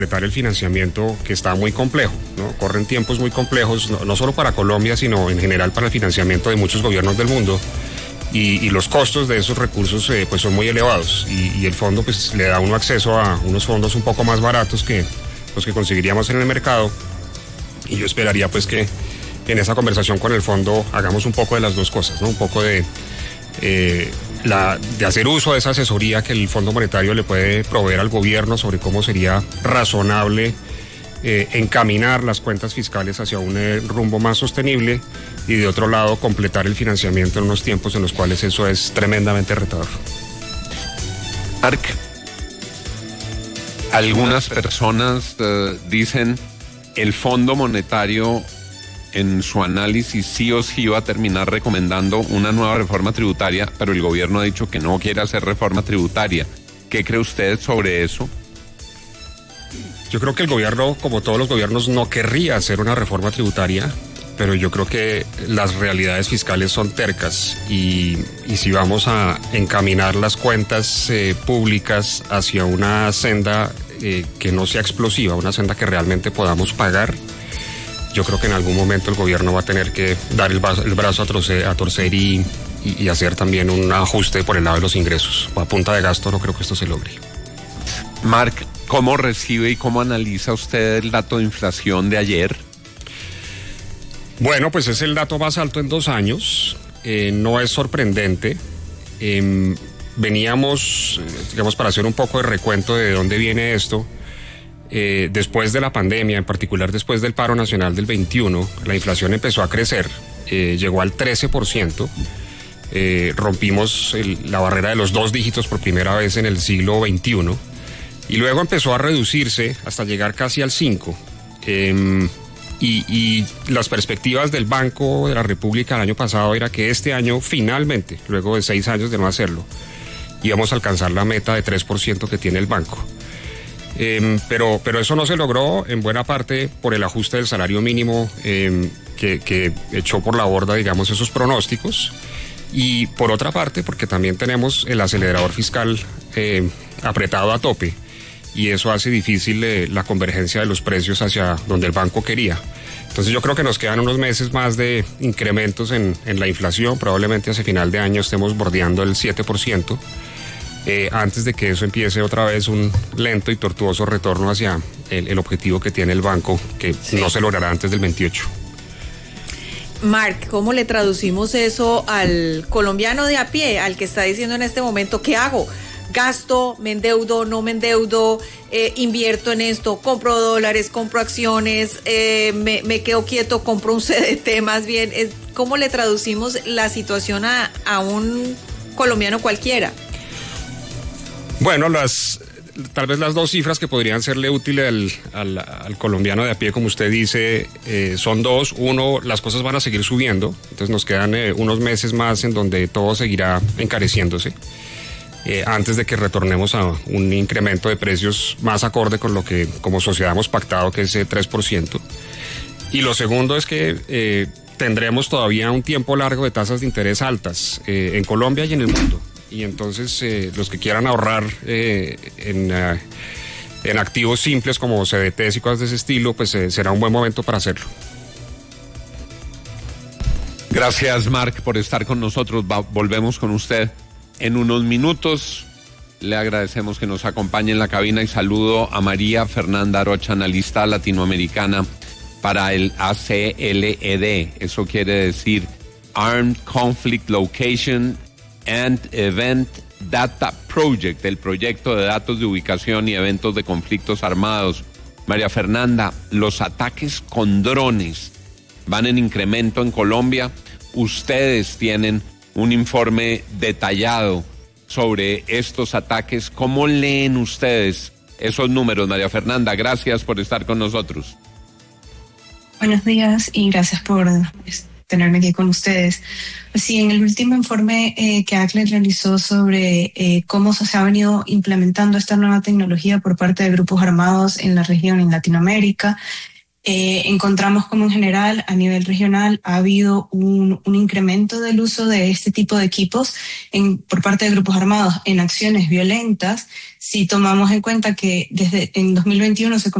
completar el financiamiento que está muy complejo, ¿no? Corren tiempos muy complejos, no solo para Colombia, sino en general para el financiamiento de muchos gobiernos del mundo. Y los costos de esos recursos pues son muy elevados y el fondo pues le da a uno acceso a unos fondos un poco más baratos que los que conseguiríamos en el mercado, y yo esperaría pues que en esa conversación con el fondo hagamos un poco de las dos cosas, ¿no? Un poco de hacer uso de esa asesoría que el Fondo Monetario le puede proveer al gobierno sobre cómo sería razonable encaminar las cuentas fiscales hacia un rumbo más sostenible, y de otro lado completar el financiamiento en unos tiempos en los cuales eso es tremendamente retador. Mark, algunas personas dicen el Fondo Monetario en su análisis sí o sí va a terminar recomendando una nueva reforma tributaria, pero el gobierno ha dicho que no quiere hacer reforma tributaria. ¿Qué cree usted sobre eso? Yo creo que el gobierno, como todos los gobiernos, no querría hacer una reforma tributaria, pero yo creo que las realidades fiscales son tercas y si vamos a encaminar las cuentas públicas hacia una senda que no sea explosiva, una senda que realmente podamos pagar, yo creo que en algún momento el gobierno va a tener que dar el brazo a torcer y hacer también un ajuste por el lado de los ingresos. A punta de gasto no creo que esto se logre. Mark, ¿cómo recibe y cómo analiza usted el dato de inflación de ayer? Bueno, pues es el dato más alto en 2 años, no es sorprendente. Veníamos, digamos, para hacer un poco de recuento de dónde viene esto, después de la pandemia, en particular después del paro nacional del 21, la inflación empezó a crecer, llegó al 13%, rompimos la barrera de los 2 dígitos por primera vez en el siglo XXI, y luego empezó a reducirse hasta llegar casi al 5%. Y las perspectivas del Banco de la República el año pasado era que este año finalmente, luego de 6 años de no hacerlo, íbamos a alcanzar la meta de 3% que tiene el banco. Pero eso no se logró en buena parte por el ajuste del salario mínimo que echó por la borda, digamos, esos pronósticos, y por otra parte porque también tenemos el acelerador fiscal apretado a tope, y eso hace difícil la convergencia de los precios hacia donde el banco quería. Entonces yo creo que nos quedan unos meses más de incrementos en la inflación, probablemente hacia final de año estemos bordeando el 7%, antes de que eso empiece otra vez un lento y tortuoso retorno hacia el objetivo que tiene el banco, que no se logrará antes del 28. Mark, ¿cómo le traducimos eso al colombiano de a pie, al que está diciendo en este momento, ¿qué hago? ¿Gasto, me endeudo, no me endeudo, invierto en esto, compro dólares, compro acciones, me quedo quieto, compro un CDT más bien? ¿Cómo le traducimos la situación a un colombiano cualquiera? Bueno, tal vez las 2 cifras que podrían serle útiles al colombiano de a pie, como usted dice, son 2. Uno, las cosas van a seguir subiendo, entonces nos quedan unos meses más en donde todo seguirá encareciéndose, antes de que retornemos a un incremento de precios más acorde con lo que como sociedad hemos pactado, que es 3%. Y lo segundo es que tendremos todavía un tiempo largo de tasas de interés altas en Colombia y en el mundo. Y entonces los que quieran ahorrar en activos simples como CDTs y cosas de ese estilo, pues será un buen momento para hacerlo. Gracias, Mark, por estar con nosotros. Volvemos con usted en unos minutos. Le agradecemos que nos acompañe en la cabina y saludo a María Fernanda Arocha, analista latinoamericana para el ACLED. Eso quiere decir Armed Conflict Location and Event Data Project, el proyecto de datos de ubicación y eventos de conflictos armados. María Fernanda, los ataques con drones van en incremento en Colombia. Ustedes tienen un informe detallado sobre estos ataques. ¿Cómo leen ustedes esos números, María Fernanda? Gracias por estar con nosotros. Buenos días y gracias por tenerme aquí con ustedes. Pues sí, en el último informe que ACLED realizó sobre cómo se ha venido implementando esta nueva tecnología por parte de grupos armados en la región, en Latinoamérica, encontramos como en general a nivel regional ha habido un incremento del uso de este tipo de equipos por parte de grupos armados en acciones violentas. Si tomamos en cuenta que desde en 2021 se